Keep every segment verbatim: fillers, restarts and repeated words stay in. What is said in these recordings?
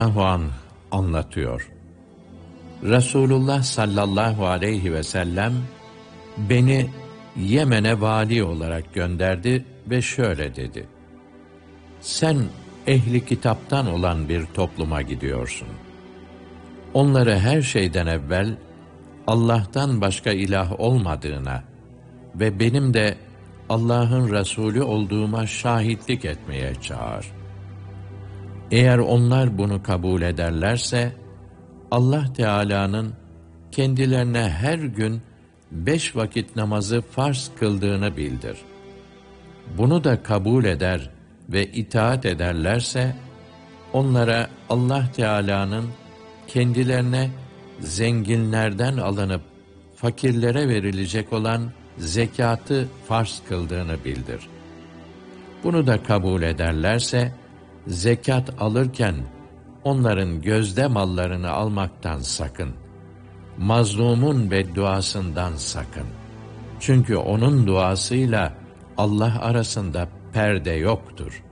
radıyallahu anh anlatıyor. Resulullah sallallahu aleyhi ve sellem beni Yemen'e vali olarak gönderdi ve şöyle dedi: Sen ehli kitaptan olan bir topluma gidiyorsun. Onları her şeyden evvel Allah'tan başka ilah olmadığına ve benim de Allah'ın Resulü olduğuma şahitlik etmeye çağır. Eğer onlar bunu kabul ederlerse, Allah Teâlâ'nın kendilerine her gün beş vakit namazı farz kıldığını bildir. Bunu da kabul eder ve itaat ederlerse, onlara Allah Teâlâ'nın kendilerine zenginlerden alınıp fakirlere verilecek olan zekatı farz kıldığını bildir. Bunu da kabul ederlerse, zekat alırken onların gözde mallarını almaktan sakın. Mazlumun bedduasından sakın. Çünkü onun duasıyla Allah arasında perde yoktur.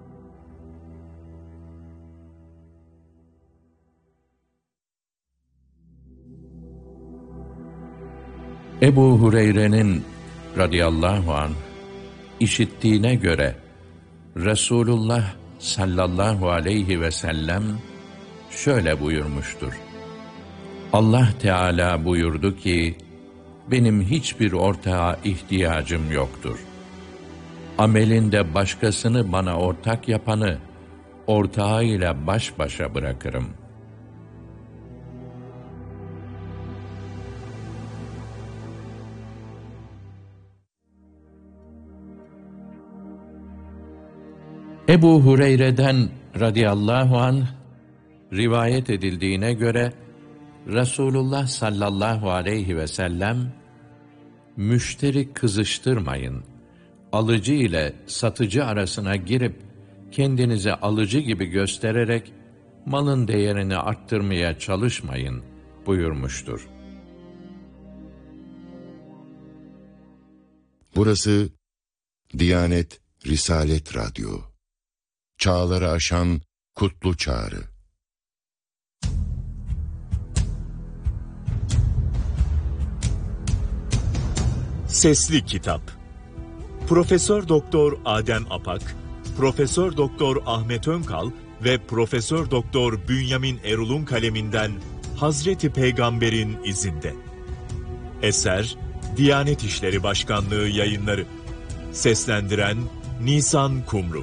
Ebu Hureyre'nin radıyallahu anh işittiğine göre Resulullah sallallahu aleyhi ve sellem şöyle buyurmuştur: Allah Teâlâ buyurdu ki, benim hiçbir ortağa ihtiyacım yoktur. Amelinde başkasını bana ortak yapanı ortağıyla baş başa bırakırım. Ebu Hureyre'den radıyallahu anh rivayet edildiğine göre Resulullah sallallahu aleyhi ve sellem, müşteri kızıştırmayın, alıcı ile satıcı arasına girip kendinizi alıcı gibi göstererek malın değerini arttırmaya çalışmayın buyurmuştur. Burası Diyanet Risalet Radyo. Çağları aşan kutlu çağrı. Sesli Kitap. Profesör Doktor Adem Apak, Profesör Doktor Ahmet Önkal ve Profesör Doktor Bünyamin Erul'un kaleminden Hazreti Peygamber'in izinde. Eser Diyanet İşleri Başkanlığı Yayınları. Seslendiren Nisan Kumru.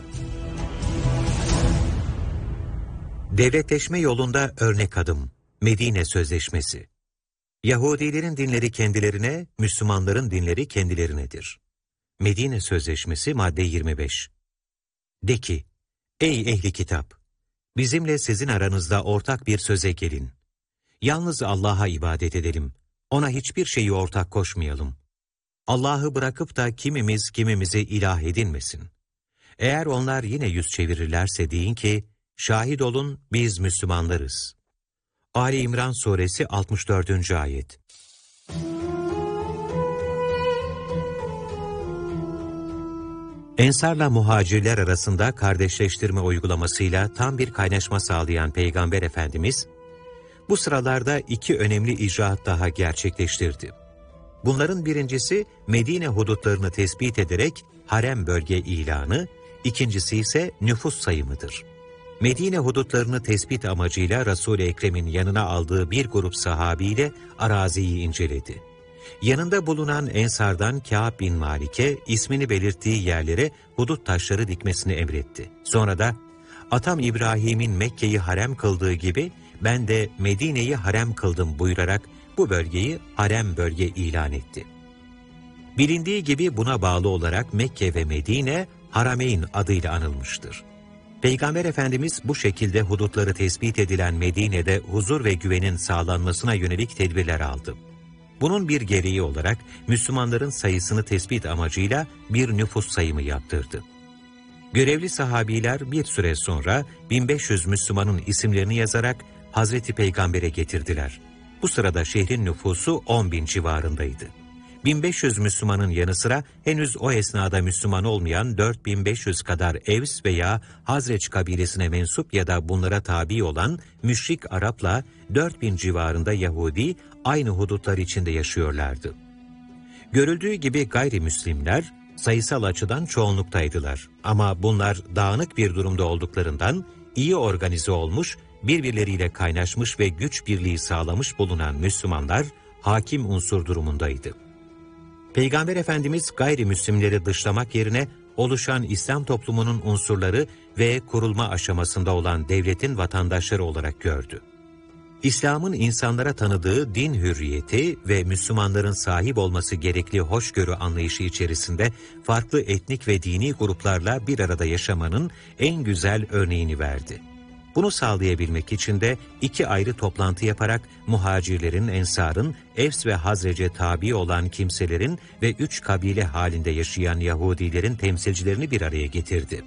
Devletleşme yolunda örnek adım. Medine Sözleşmesi. Yahudilerin dinleri kendilerine, Müslümanların dinleri kendilerinedir. Medine Sözleşmesi madde yirmi beş. De ki, ey ehli kitap! Bizimle sizin aranızda ortak bir söze gelin. Yalnız Allah'a ibadet edelim. Ona hiçbir şeyi ortak koşmayalım. Allah'ı bırakıp da kimimiz kimimizi ilah edinmesin. Eğer onlar yine yüz çevirirlerse deyin ki, şahit olun biz Müslümanlarız. Ali İmran Suresi altmış dördüncü ayet. Ensarla muhacirler arasında kardeşleştirme uygulamasıyla tam bir kaynaşma sağlayan Peygamber Efendimiz, bu sıralarda iki önemli icraat daha gerçekleştirdi. Bunların birincisi Medine hudutlarını tespit ederek harem bölge ilanı, ikincisi ise nüfus sayımıdır. Medine hudutlarını tespit amacıyla Resul-i Ekrem'in yanına aldığı bir grup sahabiyle araziyi inceledi. Yanında bulunan Ensar'dan Kâb bin Malik'e ismini belirttiği yerlere hudut taşları dikmesini emretti. Sonra da atam İbrahim'in Mekke'yi harem kıldığı gibi ben de Medine'yi harem kıldım buyurarak bu bölgeyi harem bölge ilan etti. Bilindiği gibi buna bağlı olarak Mekke ve Medine Harameyn adıyla anılmıştır. Peygamber Efendimiz bu şekilde hudutları tespit edilen Medine'de huzur ve güvenin sağlanmasına yönelik tedbirler aldı. Bunun bir gereği olarak Müslümanların sayısını tespit amacıyla bir nüfus sayımı yaptırdı. Görevli sahabiler bir süre sonra bin beş yüz Müslümanın isimlerini yazarak Hazreti Peygamber'e getirdiler. Bu sırada şehrin nüfusu on bin civarındaydı. bin beş yüz Müslümanın yanı sıra henüz o esnada Müslüman olmayan dört bin beş yüz kadar Evs veya Hazreç kabilesine mensup ya da bunlara tabi olan müşrik Arap'la dört bin civarında Yahudi aynı hudutlar içinde yaşıyorlardı. Görüldüğü gibi gayrimüslimler sayısal açıdan çoğunluktaydılar ama bunlar dağınık bir durumda olduklarından iyi organize olmuş, birbirleriyle kaynaşmış ve güç birliği sağlamış bulunan Müslümanlar hakim unsur durumundaydı. Peygamber Efendimiz gayrimüslimleri dışlamak yerine oluşan İslam toplumunun unsurları ve kurulma aşamasında olan devletin vatandaşları olarak gördü. İslam'ın insanlara tanıdığı din hürriyeti ve Müslümanların sahip olması gerekli hoşgörü anlayışı içerisinde farklı etnik ve dini gruplarla bir arada yaşamanın en güzel örneğini verdi. Bunu sağlayabilmek için de iki ayrı toplantı yaparak muhacirlerin, ensarın, Evs ve Hazrec'e tabi olan kimselerin ve üç kabile halinde yaşayan Yahudilerin temsilcilerini bir araya getirdi.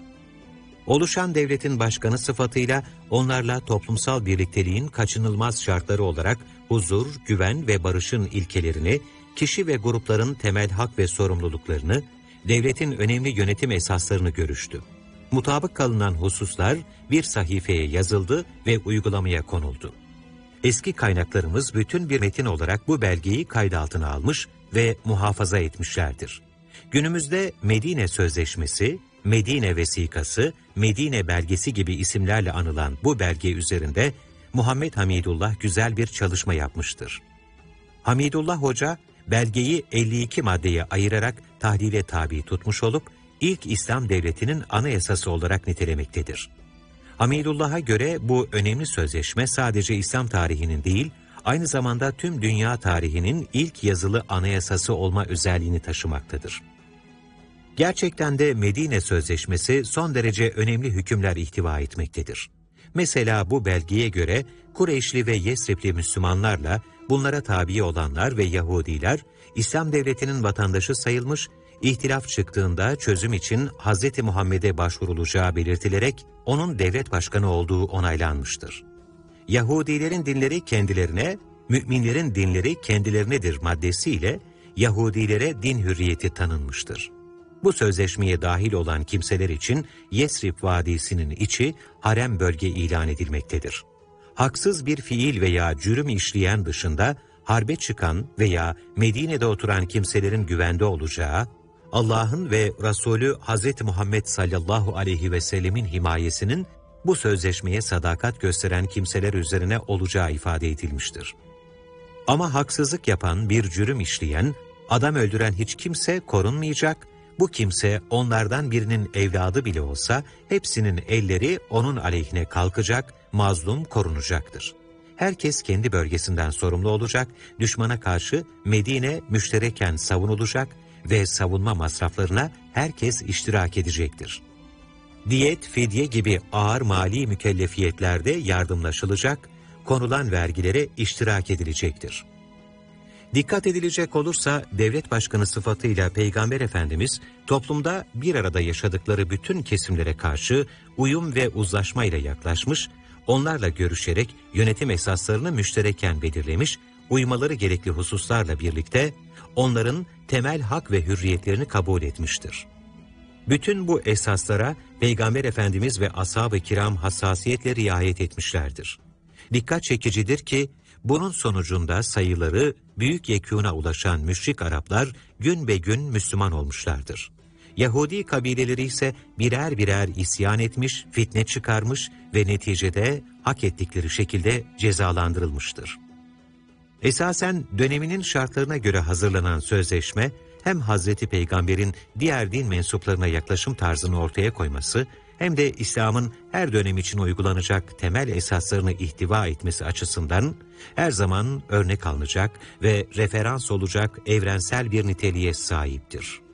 Oluşan devletin başkanı sıfatıyla onlarla toplumsal birlikteliğin kaçınılmaz şartları olarak huzur, güven ve barışın ilkelerini, kişi ve grupların temel hak ve sorumluluklarını, devletin önemli yönetim esaslarını görüştü. Mutabık kalınan hususlar bir sahifeye yazıldı ve uygulamaya konuldu. Eski kaynaklarımız bütün bir metin olarak bu belgeyi kayda altına almış ve muhafaza etmişlerdir. Günümüzde Medine Sözleşmesi, Medine Vesikası, Medine Belgesi gibi isimlerle anılan bu belge üzerinde Muhammed Hamidullah güzel bir çalışma yapmıştır. Hamidullah Hoca, belgeyi elli iki maddeye ayırarak tahlile tabi tutmuş olup, ilk İslam devletinin anayasası olarak nitelemektedir. Hamidullah'a göre bu önemli sözleşme sadece İslam tarihinin değil, aynı zamanda tüm dünya tarihinin ilk yazılı anayasası olma özelliğini taşımaktadır. Gerçekten de Medine Sözleşmesi son derece önemli hükümler ihtiva etmektedir. Mesela bu belgeye göre Kureyşli ve Yesribli Müslümanlarla bunlara tabi olanlar ve Yahudiler İslam devletinin vatandaşı sayılmış, İhtilaf çıktığında çözüm için Hz. Muhammed'e başvurulacağı belirtilerek onun devlet başkanı olduğu onaylanmıştır. Yahudilerin dinleri kendilerine, müminlerin dinleri kendilerinedir maddesiyle Yahudilere din hürriyeti tanınmıştır. Bu sözleşmeye dahil olan kimseler için Yesrib Vadisi'nin içi harem bölge ilan edilmektedir. Haksız bir fiil veya cürüm işleyen dışında harbe çıkan veya Medine'de oturan kimselerin güvende olacağı, Allah'ın ve Resulü Hz. Muhammed sallallahu aleyhi ve sellemin himayesinin bu sözleşmeye sadakat gösteren kimseler üzerine olacağı ifade edilmiştir. Ama haksızlık yapan, bir cürüm işleyen, adam öldüren hiç kimse korunmayacak, bu kimse onlardan birinin evladı bile olsa hepsinin elleri onun aleyhine kalkacak, mazlum korunacaktır. Herkes kendi bölgesinden sorumlu olacak, düşmana karşı Medine müştereken savunulacak ve savunma masraflarına herkes iştirak edecektir. Diyet, fidye gibi ağır mali mükellefiyetlerde yardımlaşılacak, konulan vergilere iştirak edilecektir. Dikkat edilecek olursa devlet başkanı sıfatıyla Peygamber Efendimiz toplumda bir arada yaşadıkları bütün kesimlere karşı uyum ve uzlaşmayla yaklaşmış, onlarla görüşerek yönetim esaslarını müştereken belirlemiş, uymaları gerekli hususlarla birlikte onların temel hak ve hürriyetlerini kabul etmiştir. Bütün bu esaslara Peygamber Efendimiz ve ashab-ı kiram hassasiyetle riayet etmişlerdir. Dikkat çekicidir ki bunun sonucunda sayıları büyük yekûna ulaşan müşrik Araplar gün be gün Müslüman olmuşlardır. Yahudi kabileleri ise birer birer isyan etmiş, fitne çıkarmış ve neticede hak ettikleri şekilde cezalandırılmıştır. Esasen döneminin şartlarına göre hazırlanan sözleşme, hem Hazreti Peygamber'in diğer din mensuplarına yaklaşım tarzını ortaya koyması, hem de İslam'ın her dönem için uygulanacak temel esaslarını ihtiva etmesi açısından her zaman örnek alınacak ve referans olacak evrensel bir niteliğe sahiptir.